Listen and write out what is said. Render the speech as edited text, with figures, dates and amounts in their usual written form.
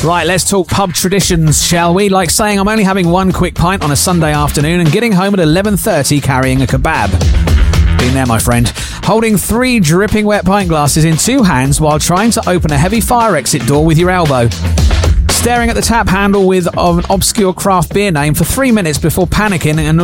Right, let's talk pub traditions, shall we? Like saying I'm only having one quick pint on a Sunday afternoon and getting home at 11:30 carrying a kebab. Been there, my friend. Holding 3 dripping wet pint glasses in 2 hands while trying to open a heavy fire exit door with your elbow. Staring at the tap handle with an obscure craft beer name for 3 minutes before panicking and